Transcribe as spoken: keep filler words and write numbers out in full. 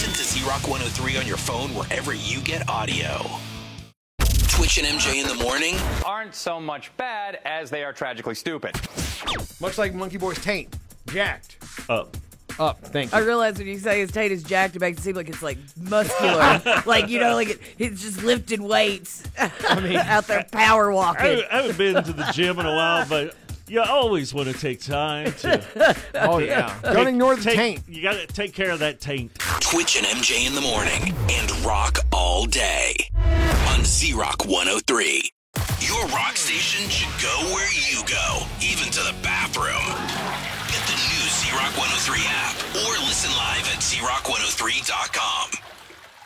Listen to Z-Rock one oh three on your phone wherever you get audio. Twitch and M J in the morning aren't so much bad as they are tragically stupid. Much like Monkey Boy's taint. Jacked. Up. Up. Thank you. I realize when you say his taint is jacked, it makes it seem like it's like muscular. Like, you know, like it, it's just lifting weights. I mean, out there power walking. I, I haven't been to the gym in a while, but you always want to take time to. Oh, yeah. Don't ignore the take, taint. You got to take care of that taint. Twitch and M J in the morning and rock all day on Z-Rock one oh three. Your rock station should go where you go, even to the bathroom. Get the new Z-Rock one oh three app or listen live at Z rock one oh three dot com.